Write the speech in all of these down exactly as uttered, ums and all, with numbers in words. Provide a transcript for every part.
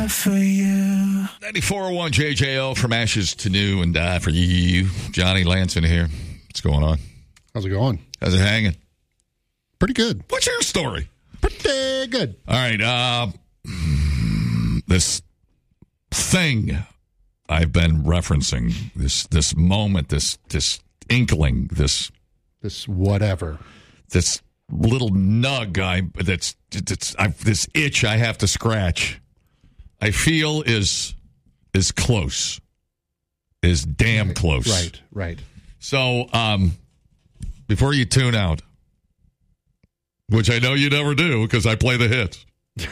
for you. ninety-four point one J J O, from ashes to new and die for you. Johnny Lanson here. What's going on? How's it going? How's it hanging? Pretty good. What's your story? Pretty good. All right. Uh, this thing I've been referencing, this this moment, this this inkling, this This whatever. this little nug I that's that's I, this itch I have to scratch, I feel is is close, is damn close. Right, right. So, um, before you tune out, which I know you never do because I play the hits,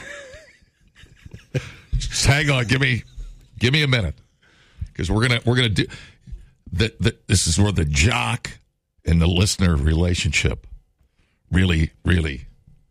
just hang on, give me give me a minute, because we're gonna we're gonna do that. The, this is where the jock and the listener relationship really, really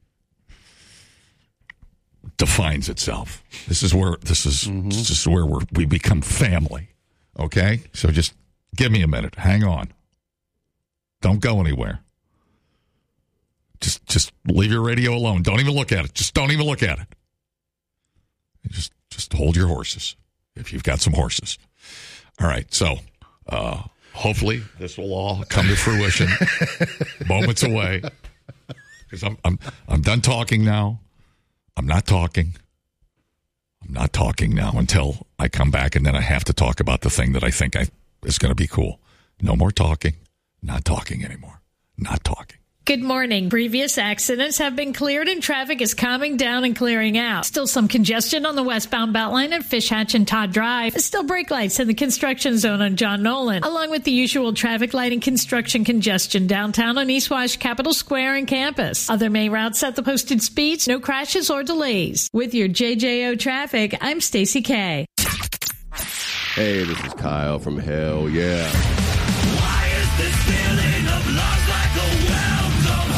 defines itself. This is where this is mm-hmm. this is where we're, we become family. Okay, so just give me a minute. Hang on. Don't go anywhere. Just just leave your radio alone. Don't even look at it. Just don't even look at it. Just just hold your horses if you've got some horses. All right. So uh, hopefully this will all come to fruition. Moments away. Because I'm I'm I'm done talking now. I'm not talking. I'm not talking now until I come back, and then I have to talk about the thing that I think I is going to be cool. No more talking. Not talking anymore. Not talking. Good morning. Previous accidents have been cleared and traffic is calming down and clearing out. Still some congestion on the westbound Beltline at Fish Hatch and Todd Drive. Still brake lights in the construction zone on John Nolan, along with the usual traffic light and construction congestion downtown on East Wash, Capitol Square, and campus. Other main routes set the posted speeds. No crashes or delays. With your J J O traffic, I'm Stacey K. Hey, this is Kyle from Hell Yeah. Why is this feeling of love like a welcome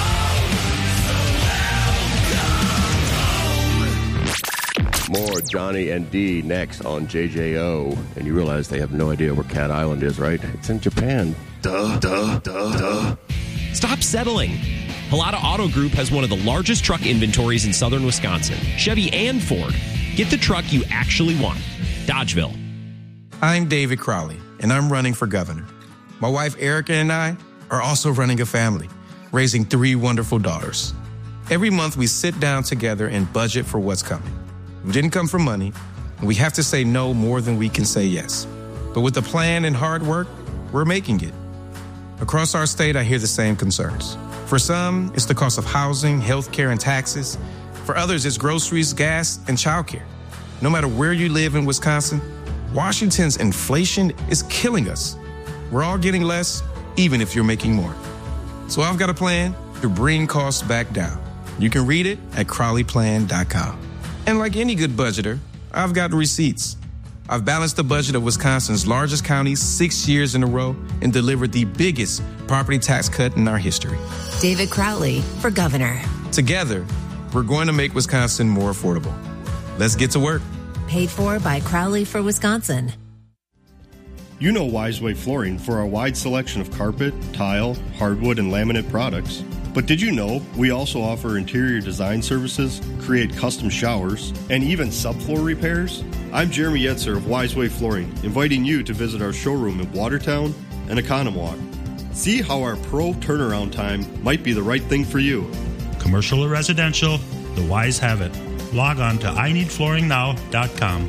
home? So welcome home. More Johnny and D next on J J O. And you realize they have no idea where Cat Island is, right? It's in Japan. Duh, duh, duh, duh. Stop settling. Halata Auto Group has one of the largest truck inventories in southern Wisconsin. Chevy and Ford. Get the truck you actually want. Dodgeville. I'm David Crowley, and I'm running for governor. My wife Erica and I are also running a family, raising three wonderful daughters. Every month we sit down together and budget for what's coming. We didn't come for money, and we have to say no more than we can say yes. But with a plan and hard work, we're making it. Across our state, I hear the same concerns. For some, it's the cost of housing, healthcare, and taxes. For others, it's groceries, gas, and childcare. No matter where you live in Wisconsin, Washington's inflation is killing us. We're all getting less, even if you're making more. So I've got a plan to bring costs back down. You can read it at crowley plan dot com. And like any good budgeter, I've got receipts. I've balanced the budget of Wisconsin's largest county six years in a row and delivered the biggest property tax cut in our history. David Crowley for governor. Together, we're going to make Wisconsin more affordable. Let's get to work. Paid for by Crowley for Wisconsin. You know Wiseway Flooring for our wide selection of carpet, tile, hardwood, and laminate products. But did you know we also offer interior design services, create custom showers, and even subfloor repairs? I'm Jeremy Yetzer of Wiseway Flooring, inviting you to visit our showroom in Watertown and Economowoc. See how our pro turnaround time might be the right thing for you. Commercial or residential, the Wise have it. Log on to I need flooring now dot com.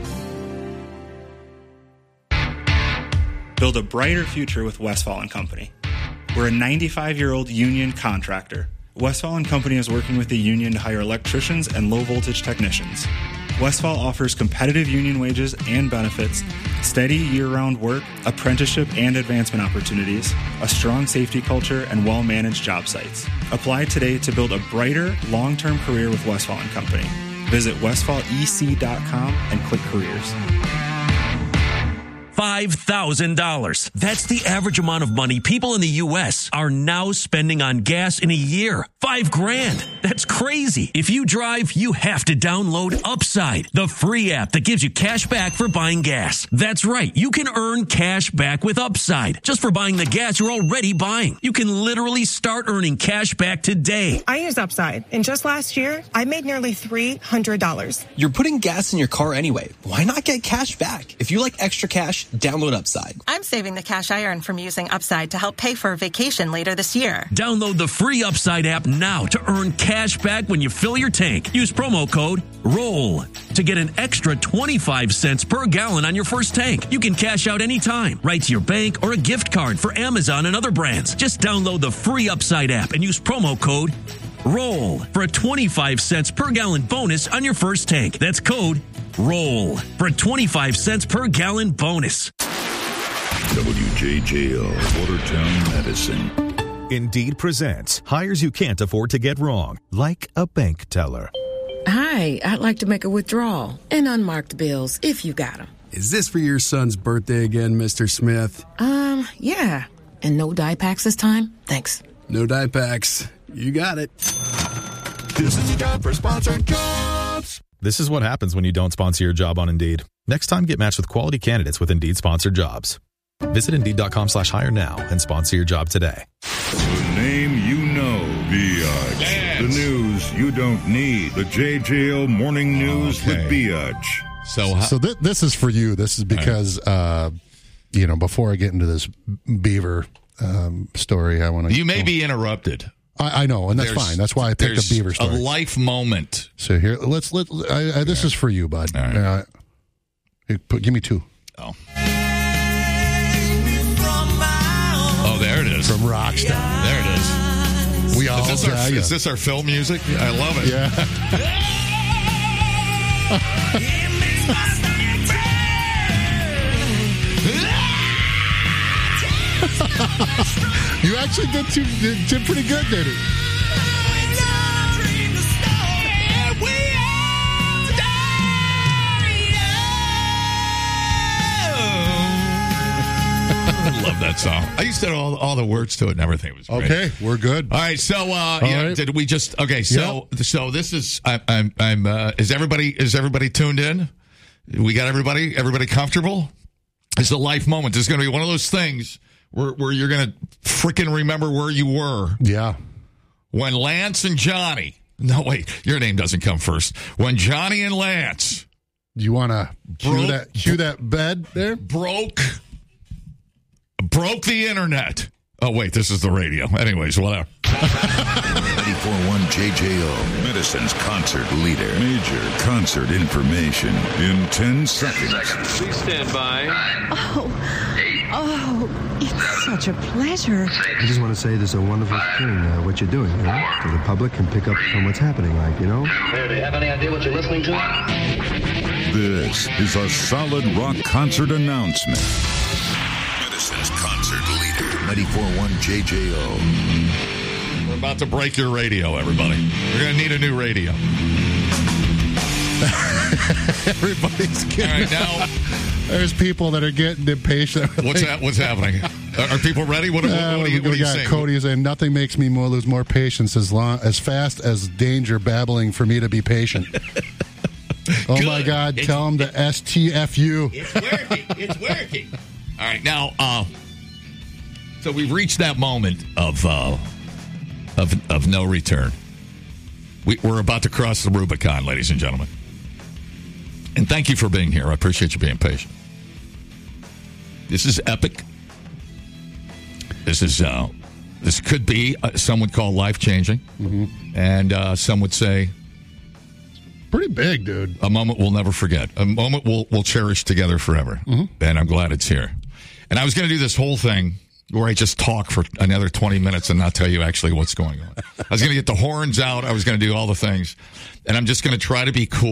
Build a brighter future with Westfall and Company. We're a ninety-five-year-old union contractor. Westfall and Company is working with the union to hire electricians and low-voltage technicians. Westfall offers competitive union wages and benefits, steady year-round work, apprenticeship and advancement opportunities, a strong safety culture, and well-managed job sites. Apply today to build a brighter, long-term career with Westfall and Company. Visit westfall e c dot com and click careers. five thousand dollars. That's the average amount of money people in the U S are now spending on gas in a year. Five grand. That's crazy. If you drive, you have to download Upside, the free app that gives you cash back for buying gas. That's right. You can earn cash back with Upside just for buying the gas you're already buying. You can literally start earning cash back today. I use Upside, and just last year, I made nearly three hundred dollars. You're putting gas in your car anyway. Why not get cash back? If you like extra cash, download Upside. I'm saving the cash I earn from using Upside to help pay for a vacation later this year. Download the free Upside app now to earn cash back when you fill your tank. Use promo code ROLL to get an extra twenty-five cents per gallon on your first tank. You can cash out anytime, right to your bank or a gift card for Amazon and other brands. Just download the free Upside app and use promo code ROLL for a twenty-five cents per gallon bonus on your first tank. That's code ROLL for a twenty-five cents per gallon bonus. W J J O, Watertown, Madison. Indeed presents hires you can't afford to get wrong, like a bank teller. Hi, I'd like to make a withdrawal and unmarked bills if you got them. Is this for your son's birthday again, Mister Smith? Um, yeah. And no dye packs this time? Thanks. No dye packs. You got it. This is a job for sponsored jobs. This is what happens when you don't sponsor your job on Indeed. Next time, get matched with quality candidates with Indeed sponsored jobs. Visit Indeed.com slash hire now and sponsor your job today. The name you know, Biatch. The news you don't need. The J J O Morning News Okay. with Biatch. So, So th- this is for you. This is because, uh, you know, before I get into this beaver um, story, I want to. You may be interrupted. I, I know, and that's There's- fine. That's why I picked there's a beaver story. A life moment. So here, let's let. I, I, this is for you, bud. All right. Uh, here, put, give me two. Oh. Oh, there it is. From Rockstar. There it is. We all Is this, our, tell ya. is this our film music? I love it. Yeah. You actually did, too, did, did pretty good, did it? I love that song. I used to know all, all the words to it and everything. It was great. Okay, we're good. All right, so uh, yeah, right. did we just okay? So so this is I, I'm I'm uh, is everybody is everybody tuned in? We got everybody everybody comfortable? It's a life moment. This is going to be one of those things where where you're going to freaking remember where you were. Yeah. When Lance and Johnny. No, wait, your name doesn't come first. When Johnny and Lance. Do you want to cue Broke- that cue that bed there? Broke. Broke the internet. Oh, wait, this is the radio. Anyways, whatever. ninety-four point one J J O, Medicine's concert leader. Major concert information in ten seconds. Please stand by. Oh, oh, it's such a pleasure. I just want to say this is a wonderful thing, uh, what you're doing, you know? So the public can pick up on what's happening, like, you know? Hey, do you have any idea what you're listening to? This is a solid rock concert announcement. Medicine's concert leader, ninety-four point one J J O. We're about to break your radio, everybody. We're going to need a new radio. Everybody's getting. All right, now. There's people that are getting impatient. What's that? What's happening? Are people ready? What, what, Uh, what, are you, we what are you got saying? Cody saying nothing makes me more lose more patience as long as fast as danger babbling for me to be patient. Oh Good. my God! It's- tell him to S T F U. It's working. It's working. All right, now, uh, so we've reached that moment of uh, of of no return. We, we're about to cross the Rubicon, ladies and gentlemen. And thank you for being here. I appreciate you being patient. This is epic. This is uh, this could be uh, some would call life changing, mm-hmm. and uh, some would say pretty big, dude. A moment we'll never forget. A moment we'll we'll cherish together forever. Mm-hmm. And I'm glad it's here. And I was going to do this whole thing where I just talk for another twenty minutes and not tell you actually what's going on. I was going to get the horns out. I was going to do all the things, and I'm just going to try to be cool.